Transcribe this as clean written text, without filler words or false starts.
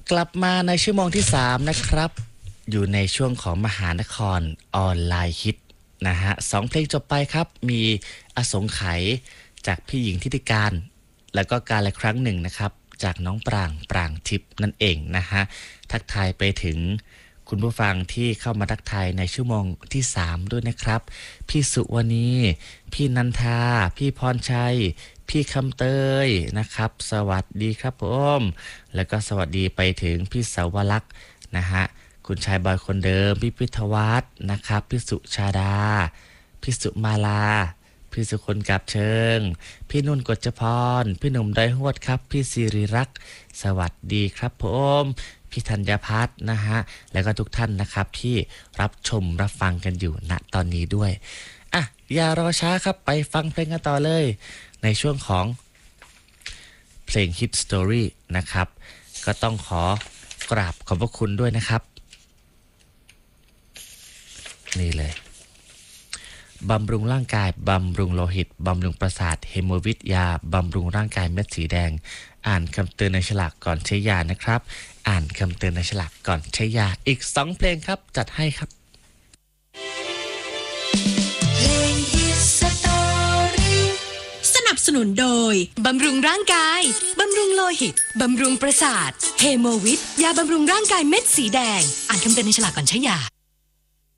กลับมาในชั่วโมงที่3นะครับอยู่ในช่วงของมหานครออนไลน์ฮิตนะฮะ2เพลงจบไปครับมีอสงไขยจากพี่หญิงทิติการแล้วก็การละครั้งหนึ่งนะครับจากน้องปรางทิพย์นั่นเองนะฮะทักทายไปถึงคุณผู้ฟังที่เข้ามาทักทายในชั่วโมงที่3ด้วยนะครับพี่สุวรรณีพี่นันทาพี่พรชัยพี่คำเตยนะครับสวัสดีครับผมแล้วก็สวัสดีไปถึงพี่สาวลักษณ์นะฮะคุณชายบอยคนเดิมพี่พิทวัฒน์นะครับพี่สุชาดาพี่สุมาลาพี่สุคนกับเชิงพี่นุ่นกฎจพรพี่หนุ่มดอยหวดครับพี่ศิริรักษ์สวัสดีครับผมพี่ธัญพัฒน์นะฮะแล้วก็ทุกท่านนะครับที่รับชมรับฟังกันอยู่ณตอนนี้ด้วยอ่ะอย่ารอช้าครับไปฟังเพลงกันต่อเลยในช่วงของเพลง Hit Story นะครับก็ต้องขอกราบขอบพระคุณด้วยนะครับนี่เลยบำรุงร่างกายบำรุงโลหิตบำรุงประสาทเฮโมวิทยาบำรุงร่างกายเม็ดสีแดงอ่านคำเตือนในฉลากก่อนใช้ยานะครับอ่านคำเตือนในฉลากก่อนใช้ยาอีก2เพลงครับจัดให้ครับสนับสนุนโดยบำรุงร่างกายบำรุงโลหิตบำรุงประสาทเฮโมวิทยาบำรุงร่างกายเม็ดสีแดงอ่านคำเตือนในฉลากก่อนใช้ยา